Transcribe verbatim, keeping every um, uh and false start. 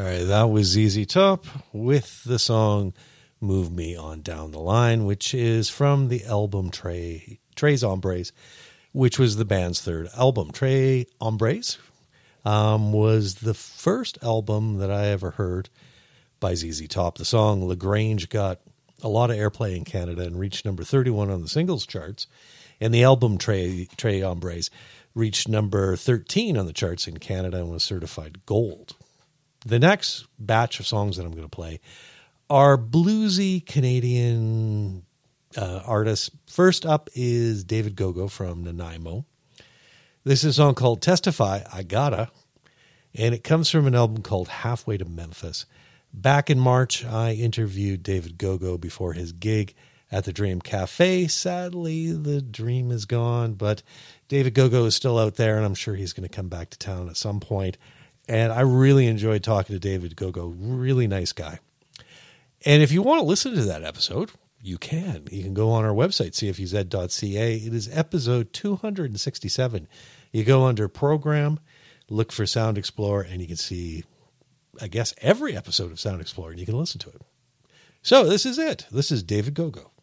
All right, that was Z Z Top with the song Move Me On Down the Line, which is from the album Tres, Tres Hombres, which was the band's third album. Tres Hombres um, was the first album that I ever heard by Z Z Top. The song LaGrange got a lot of airplay in Canada and reached number thirty-one on the singles charts. And the album Tres, Tres Hombres reached number thirteen on the charts in Canada and was certified gold. The next batch of songs that I'm going to play are bluesy Canadian uh, artists. First up is David Gogo from Nanaimo. This is a song called Testify, I Gotta, and it comes from an album called Halfway to Memphis. Back in March, I interviewed David Gogo before his gig at the Dream Cafe. Sadly, the dream is gone, but David Gogo is still out there, and I'm sure he's going to come back to town at some point. And I really enjoyed talking to David Gogo. Really nice guy. And if you want to listen to that episode, you can. You can go on our website, c f u z dot c a. It is episode two hundred sixty-seven. You go under Program, look for Sound Explorer, and you can see, I guess, every episode of Sound Explorer, and you can listen to it. So this is it. This is David Gogo.